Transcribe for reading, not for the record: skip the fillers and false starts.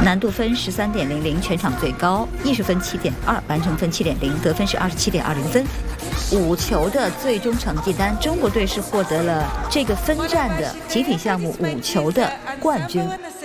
难度分13.00，全场最高，艺术分7.2，完成分7.0，得分是27.20分。5球的最终成绩单，中国队是获得了这个分站的集体项目5球的冠军。